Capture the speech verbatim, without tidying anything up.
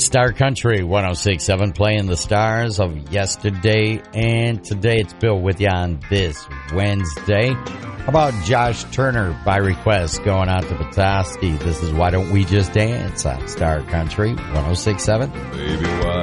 Star Country one oh six point seven, playing the stars of yesterday and today. It's Bill with you on this Wednesday. How about Josh Turner by request going out to Petoskey? This is Why Don't We Just Dance on Star Country one oh six point seven. Baby, why?